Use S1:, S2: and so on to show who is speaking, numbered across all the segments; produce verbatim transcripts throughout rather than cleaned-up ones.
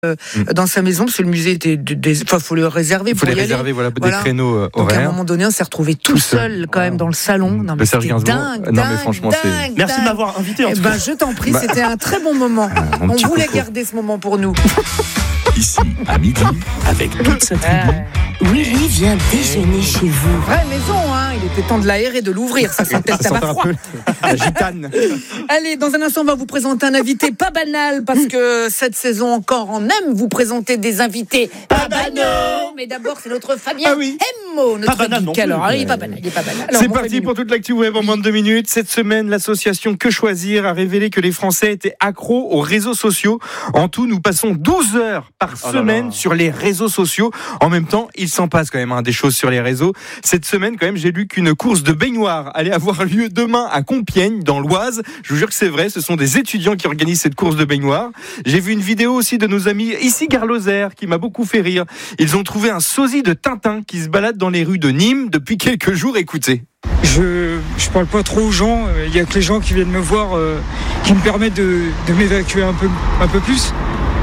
S1: Euh, mmh. dans sa maison, parce que le musée était des, des, enfin, faut le réserver.
S2: Il faut
S1: pour
S2: les
S1: y
S2: réserver,
S1: aller.
S2: voilà,
S1: voilà.
S2: des créneaux euh, horaires.
S1: Donc à un moment donné, on s'est retrouvé tout, tout seul, seul, quand wow. même, dans le salon. Non, mais c'était dingue, dingue,
S2: non, mais franchement,
S1: dingue,
S2: c'est...
S1: dingue.
S3: Merci de m'avoir invité. En
S1: eh
S3: tout
S1: ben,
S3: cas.
S1: je t'en prie, bah... c'était un très bon moment. Ah, on voulait coco. garder ce moment pour nous.
S4: Ici, à midi, avec toute sa tribu.
S5: Willy vient déjeuner chez vous.
S1: Vraie maison, hein. Il était temps de l'aérer et de l'ouvrir. Ça sentait le tabac froid.
S2: La gitane.
S1: Allez, dans un instant, on va vous présenter un invité pas banal, parce que cette saison encore, on aime vous présenter des invités pas banaux. Mais d'abord, c'est notre Fabien ah oui. Hemmo, notre
S3: pas banal, non plus.
S1: Alors, il est pas banal, il est pas banal. Alors,
S2: c'est parti Fabien. Pour toute l'actu web en moins de deux minutes. Cette semaine, l'association Que Choisir a révélé que les Français étaient accros aux réseaux sociaux. En tout, nous passons douze heures par oh semaine là là. sur les réseaux sociaux. En même temps, il s'en passe quand même hein, des choses sur les réseaux. Cette semaine, quand même, j'ai lu qu'une course de baignoire allait avoir lieu demain à Compiègne, dans l'Oise. Je vous jure que c'est vrai, ce sont des étudiants qui organisent cette course de baignoire. J'ai vu une vidéo aussi de nos amis ici Garloser qui m'a beaucoup fait rire. Ils ont trouvé un sosie de Tintin qui se balade dans les rues de Nîmes depuis quelques jours. Écoutez.
S6: Je je parle pas trop aux gens. Il y a que les gens qui viennent me voir euh, qui me permettent de, de m'évacuer un peu, un peu plus.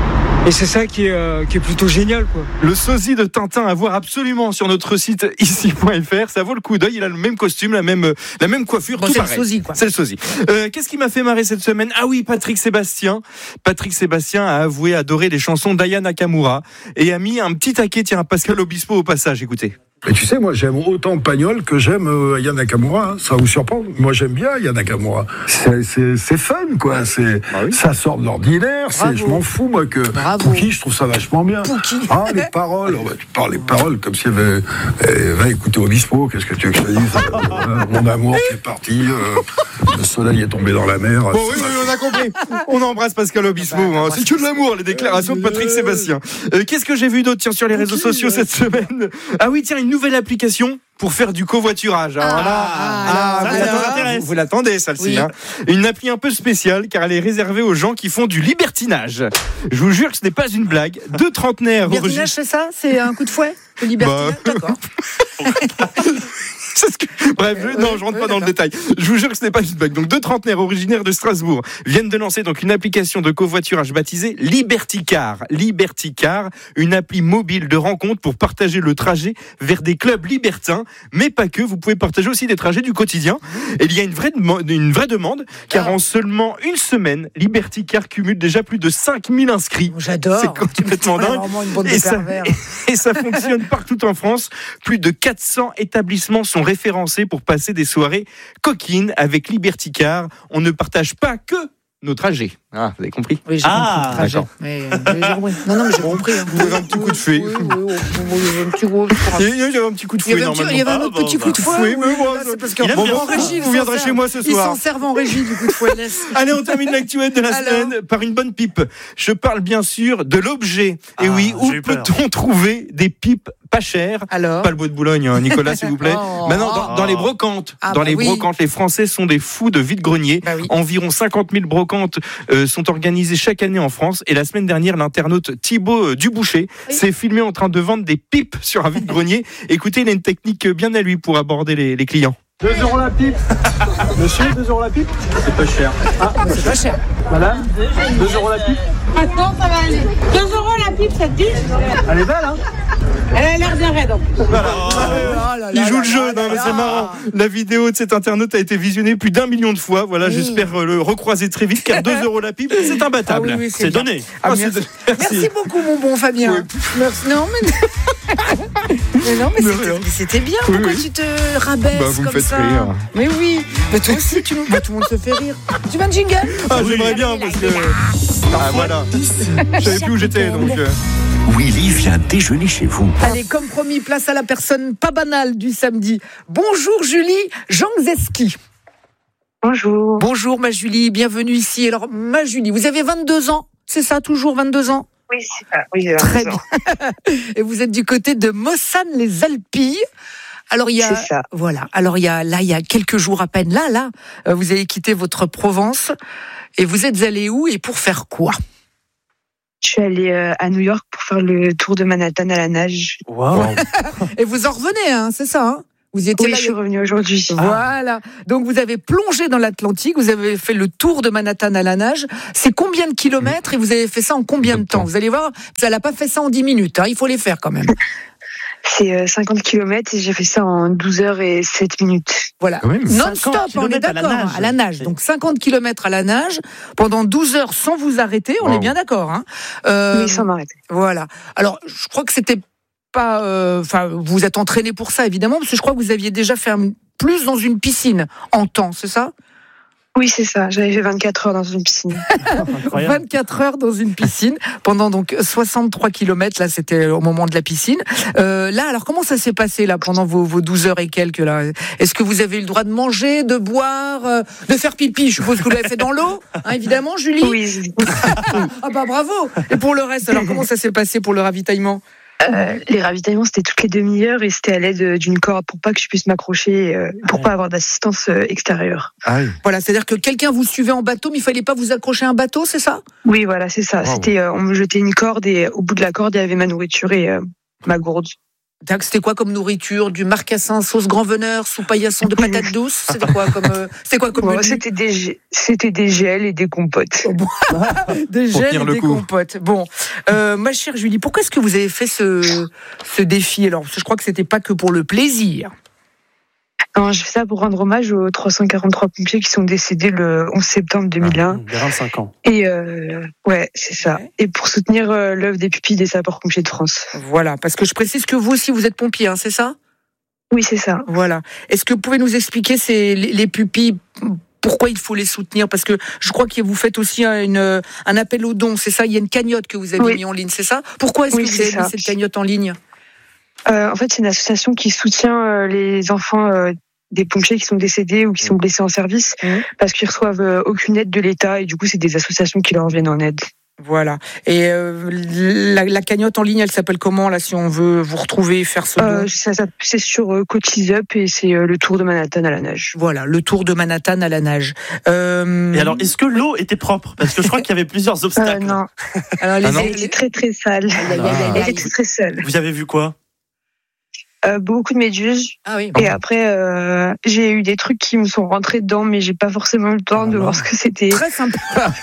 S6: Et c'est ça qui est, euh, qui est plutôt génial, quoi.
S2: Le sosie de Tintin à voir absolument sur notre site ici point f r. Ça vaut le coup d'œil. Il a le même costume, la même, la même coiffure.
S1: Bon,
S2: tout
S1: c'est
S2: pareil.
S1: le sosie, quoi.
S2: C'est le sosie. Euh, qu'est-ce qui m'a fait marrer cette semaine ? Ah oui, Patrick Sébastien. Patrick Sébastien a avoué adorer les chansons d'Aya Nakamura et a mis un petit taquet, tiens, à Pascal Obispo au passage. Écoutez.
S7: Et tu sais, moi j'aime autant Pagnol que j'aime euh, Aya Nakamura, hein. Ça vous surprend ? Moi j'aime bien Aya Nakamura. C'est, c'est, c'est fun, quoi. C'est, ah oui. Ça sort de l'ordinaire. C'est, je m'en fous, moi, que Pouki, je trouve ça vachement bien.
S1: Pouki.
S7: Ah, les paroles. Oh, bah, tu parles les paroles comme si elle avait. Eh, va écouter Obispo, qu'est-ce que tu veux que je te dise ? euh, Mon amour qui est parti, euh, le soleil est tombé dans la mer.
S2: Bon, oui, oui, on a compris. On embrasse Pascal Obispo. Hein. C'est que de l'amour, les déclarations de Patrick Sébastien. Euh, qu'est-ce que j'ai vu d'autre, tiens, sur les réseaux sociaux cette semaine ? Ah oui, tiens, une nouvelle application pour faire du covoiturage. Alors là,
S1: ah,
S2: ah,
S1: ça,
S2: vous,
S1: ça
S2: l'attendez, vous, vous l'attendez, celle-ci. Oui. Hein. Une appli un peu spéciale, car elle est réservée aux gens qui font du libertinage. Je vous jure que ce n'est pas une blague. Deux trentenaires...
S1: Libertinage, origi... c'est ça ? C'est un coup de fouet ? Le libertinage, bah... d'accord.
S2: Que... Bref, je... non, je rentre pas dans le détail. Je vous jure que ce n'est pas une blague. Donc, deux trentenaires originaires de Strasbourg viennent de lancer donc une application de covoiturage baptisée Liberticar. Liberticar, une appli mobile de rencontre pour partager le trajet vers des clubs libertins, mais pas que. Vous pouvez partager aussi des trajets du quotidien. Et il y a une vraie, dem- une vraie demande, car ah. en seulement une semaine, Liberticar cumule déjà plus de cinq mille inscrits.
S1: J'adore.
S2: C'est complètement dingue. Et ça, et ça fonctionne partout en France. Plus de quatre cents établissements sont référencés pour passer des soirées coquines avec Liberticar. On ne partage pas que nos trajets. Ah, vous avez compris ?
S1: Oui, j'ai
S2: ah,
S1: compris. D'accord. Mais, mais j'ai compris. Non, non, mais j'ai compris. Hein.
S2: Vous avez un petit coup de fouet.
S1: Oui, oui, oui, il y avait un petit coup de fouet.
S2: Il y avait un petit coup de fouet, normalement.
S1: Il y avait un autre petit coup de fouet.
S2: Oui, c'est parce qu'en régie, vous viendrez chez moi ce soir.
S1: Ils s'en servent en régie du coup de fouet.
S2: Allez, on termine l'actualité de la semaine par une bonne pipe. Je parle bien sûr de l'objet. Et oui, où peut-on trouver des pipes pas chères ?
S1: Alors ?
S2: Pas le bois de Boulogne, hein, Nicolas, s'il vous plaît. Maintenant, dans, dans les brocantes.
S1: Ah,
S2: dans
S1: bah
S2: les
S1: oui.
S2: brocantes, les Français sont des fous de vide-grenier.
S1: Bah oui.
S2: Environ cinquante mille brocantes euh, sont organisées chaque année en France. Et la semaine dernière, l'internaute Thibaut Duboucher oui. s'est filmé en train de vendre des pipes sur un vide-grenier. Écoutez, il a une technique bien à lui pour aborder les, les clients.
S8: deux euros la pipe. Monsieur, deux euros la pipe. C'est pas cher.
S1: Ah, c'est pas cher.
S8: Madame, deux euros la pipe.
S9: Attends, ça va aller. deux euros la pipe, ça te dit ?
S8: Elle est belle, hein ?
S9: Elle a l'air bien raide en plus.
S2: Voilà. Oh, oh là, il joue là, le jeu, là, non, mais c'est marrant. La vidéo de cet internaute a été visionnée plus d'un million de fois. Voilà, mmh. j'espère le recroiser très vite, car deux euros la pipe, c'est imbattable.
S1: Ah oui, oui, c'est
S2: c'est
S1: bien.
S2: donné.
S1: Ah, oh, merci. Merci. merci beaucoup, mon bon Fabien. Oui. Merci. Non, mais... mais non, mais, mais c'était, c'était bien.
S2: Oui,
S1: Pourquoi
S2: oui.
S1: tu te rabaisses
S2: bah, vous
S1: comme
S2: me faites
S1: ça
S2: rire.
S1: Mais oui. Mais toi aussi, tu... bah, tout le monde se fait rire. Tu veux un jingle ?
S2: Ah, oui, j'aimerais bien, parce que... Ah, voilà. Je savais plus où j'étais, donc... Euh...
S4: Willy vient déjeuner chez vous.
S1: Allez, comme promis, place à la personne pas banale du samedi. Bonjour Julie Jangzeski.
S10: Bonjour.
S1: Bonjour ma Julie, bienvenue ici. Alors ma Julie, vous avez vingt-deux ans, c'est ça, toujours vingt-deux ans ?
S10: Oui, c'est ça. Oui, j'ai
S1: Très bien. Et vous êtes du côté de Mossane-les-Alpilles. Alors il y a,
S10: c'est ça.
S1: Voilà. Alors il y a là, il y a quelques jours à peine, là, là, vous avez quitté votre Provence et vous êtes allé où et pour faire quoi ?
S10: Je suis allée euh, à New York pour faire le tour de Manhattan à la nage.
S2: Wow.
S1: Et vous en revenez, hein, c'est ça, hein ? Vous y étiez
S10: Oui,
S1: là,
S10: je suis revenue aujourd'hui.
S1: Voilà. Donc vous avez plongé dans l'Atlantique, vous avez fait le tour de Manhattan à la nage. C'est combien de kilomètres et vous avez fait ça en combien de temps? Vous allez voir, elle n'a pas fait ça en dix minutes, hein, il faut les faire quand même.
S10: C'est cinquante kilomètres et j'ai fait ça en douze heures et sept minutes.
S1: Voilà. Non-stop, on est d'accord, à la, à la nage. Donc cinquante kilomètres à la nage, pendant douze heures sans vous arrêter, on wow. est bien d'accord. Hein.
S10: Euh, oui, sans m'arrêter.
S1: Voilà. Alors, je crois que c'était pas... Enfin, euh, vous êtes entraîné pour ça, évidemment, parce que je crois que vous aviez déjà fait plus dans une piscine en temps, c'est ça?
S10: Oui, c'est ça. J'avais fait vingt-quatre heures dans une piscine.
S1: vingt-quatre heures dans une piscine pendant donc soixante-trois kilomètres. Là, c'était au moment de la piscine. Euh, là, alors comment ça s'est passé là pendant vos, vos douze heures et quelques là? Est-ce que vous avez eu le droit de manger, de boire, euh, de faire pipi? Je suppose que vous l'avez fait dans l'eau, hein, évidemment, Julie.
S10: Oui.
S1: Ah bah bravo. Et pour le reste, alors comment ça s'est passé pour le ravitaillement?
S10: Euh, les ravitaillements, c'était toutes les demi-heures et c'était à l'aide d'une corde pour pas que je puisse m'accrocher, euh, pour pas avoir d'assistance euh, extérieure.
S1: Ah oui. Voilà, c'est-à-dire que quelqu'un vous suivait en bateau, mais il fallait pas vous accrocher à un bateau, c'est ça?
S10: Oui, voilà, c'est ça. Wow. C'était, euh, on me jetait une corde et au bout de la corde, il y avait ma nourriture et euh, ma gourde.
S1: C'était quoi comme nourriture? Du marcassin, sauce grand veneur, sous paillasson de patates douces? C'était quoi comme euh, C'était quoi comme
S10: bon, C'était des c'était des gels et des compotes.
S1: Des gels et des coup. compotes. Bon, euh, ma chère Julie, pourquoi est-ce que vous avez fait ce ce défi? Alors, je crois que c'était pas que pour le plaisir.
S10: Non, je fais ça pour rendre hommage aux trois cent quarante-trois pompiers qui sont décédés le onze septembre deux mille un.
S8: Il y a vingt-cinq ans.
S10: Et euh, ouais, c'est ça. Ouais. Et pour soutenir euh, l'œuvre des pupilles des sapeurs-pompiers de France.
S1: Voilà, parce que je précise que vous aussi, vous êtes pompier, hein, c'est ça?
S10: Oui, c'est ça.
S1: Voilà. Est-ce que vous pouvez nous expliquer ces, les, les pupilles, pourquoi il faut les soutenir? Parce que je crois que vous faites aussi une, un appel aux dons, c'est ça? Il y a une cagnotte que vous avez oui. mis en ligne, c'est ça? Pourquoi est-ce oui, que vous avez ça. mis cette cagnotte en ligne?
S10: euh, En fait, c'est une association qui soutient euh, les enfants euh, des pompiers qui sont décédés ou qui sont blessés en service mmh. parce qu'ils reçoivent euh, aucune aide de l'État et du coup, c'est des associations qui leur viennent en aide.
S1: Voilà. Et euh, la, la cagnotte en ligne, elle s'appelle comment là si on veut vous retrouver et faire ce don?
S10: euh, ça, ça, C'est sur euh, Cotize Up et c'est euh, le Tour de Manhattan à la nage.
S1: Voilà, le Tour de Manhattan à la nage.
S3: Euh... Et alors, est-ce que l'eau était propre? Parce que je crois qu'il y avait plusieurs obstacles.
S10: Euh, non. Alors, les ah non elle était très très sale. Ah, elle était très sale.
S3: Vous avez vu quoi?
S10: Euh, beaucoup de méduses.
S1: Ah oui.
S10: Et après, euh, j'ai eu des trucs qui me sont rentrés dedans, mais j'ai pas forcément eu le temps ah de non. voir ce que c'était.
S1: Très sympa.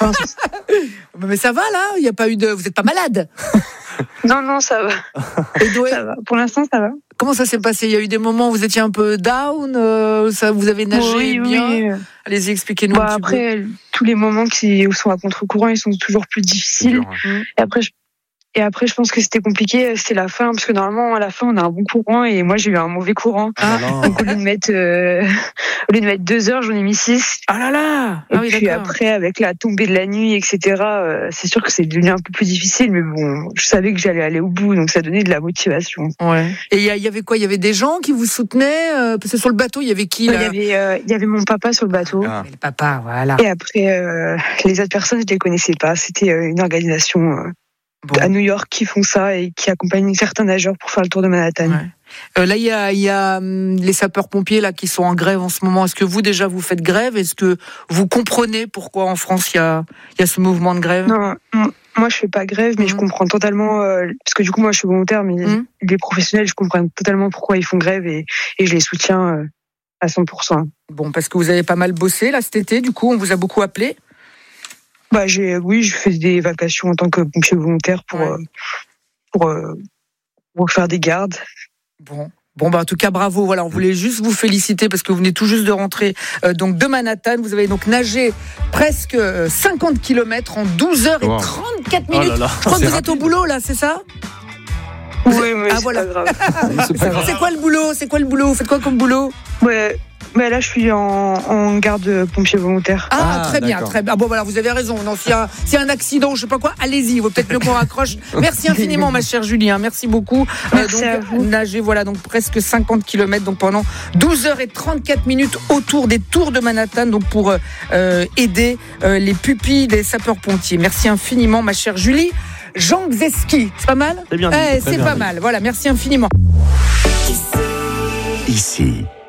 S1: Mais ça va là? Il y a pas eu de. Vous êtes pas malade?
S10: Non, non, ça va.
S1: Et Doé...
S10: ça va. Pour l'instant, ça va.
S1: Comment ça s'est passé? Il y a eu des moments où vous étiez un peu down, euh, ça, vous avez nagé
S10: oui,
S1: bien.
S10: Oui.
S1: Allez-y, expliquez-nous.
S10: Bah,
S1: un petit
S10: après,
S1: peu.
S10: Tous les moments qui sont à contre-courant, ils sont toujours plus difficiles. Mmh. Et après, je Et après, je pense que c'était compliqué, c'était la fin, parce que normalement, à la fin, on a un bon courant, et moi, j'ai eu un mauvais courant.
S1: Ah.
S10: Donc, au lieu de mettre, euh, au lieu de mettre deux heures, j'en ai mis six.
S1: Ah là là!
S10: Et
S1: ah oui,
S10: puis
S1: d'accord.
S10: après, avec la tombée de la nuit, et cetera, euh, c'est sûr que c'est devenu un peu plus difficile, mais bon, je savais que j'allais aller au bout, donc ça donnait de la motivation.
S1: Ouais. Et il y, y avait quoi? Il y avait des gens qui vous soutenaient? euh, Parce que sur le bateau, il y avait qui, là?
S10: Il y avait, euh, il y avait mon papa sur le bateau.
S1: Ah. Le papa, voilà.
S10: Et après, euh, les autres personnes, je les connaissais pas. C'était euh, une organisation, euh, Bon. à New York qui font ça et qui accompagnent certains nageurs pour faire le tour de Manhattan.
S1: Ouais. Euh, là, il y a, y a hum, les sapeurs-pompiers là qui sont en grève en ce moment. Est-ce que vous déjà vous faites grève? Est-ce que vous comprenez pourquoi en France il y a, y a ce mouvement de grève?
S10: Non, moi je fais pas grève, mais mmh. je comprends totalement euh, parce que du coup moi je suis volontaire, mais mmh. les professionnels je comprends totalement pourquoi ils font grève et, et je les soutiens euh, à cent pour cent.
S1: Bon, parce que vous avez pas mal bossé là cet été. Du coup, on vous a beaucoup appelé.
S10: Bah, j'ai, oui, je fais des vacations en tant que pompier volontaire pour, ouais. euh, pour, euh, pour faire des gardes.
S1: Bon. Bon, bah, en tout cas, bravo. Voilà, on voulait juste vous féliciter parce que vous venez tout juste de rentrer euh, donc de Manhattan. Vous avez donc nagé presque cinquante kilomètres en douze heures et trente-quatre minutes. Oh là là. Je crois c'est que vous rapide. Êtes au boulot, là, c'est ça?
S10: Oui, oui,
S1: ah,
S10: c'est
S1: voilà.
S10: pas grave.
S1: c'est, pas grave. C'est quoi le boulot? C'est quoi le boulot? Vous faites quoi comme boulot?
S10: Ouais. Mais là, je suis en, en garde pompier volontaire.
S1: Ah, ah très d'accord. bien, très bien. Bon, voilà, vous avez raison. Non, s'il y a, s'il y a un accident, je sais pas quoi, allez-y. Il vaut peut-être mieux qu'on raccroche. Merci infiniment, ma chère Julie. Hein, merci beaucoup.
S10: Merci
S1: euh, donc,
S10: à vous.
S1: Nager, voilà, donc presque cinquante kilomètres, donc pendant douze heures et trente-quatre minutes autour des tours de Manhattan, donc pour euh, aider euh, les pupilles des sapeurs-pompiers. Merci infiniment, ma chère Julie. Jean Gzeski, c'est pas mal?
S3: C'est bien dit,
S1: eh,
S3: c'est
S1: c'est
S3: bien
S1: pas
S3: dit.
S1: mal. Voilà, merci infiniment.
S4: Ici,